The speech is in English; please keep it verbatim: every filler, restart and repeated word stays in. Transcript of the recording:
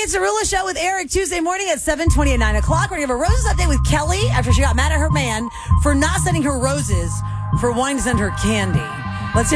it's a Arula Show with Eric Tuesday morning at seven twenty at nine o'clock. We're going to have a roses update with Kelly after she got mad at her man for not sending her roses, for wanting to send her candy.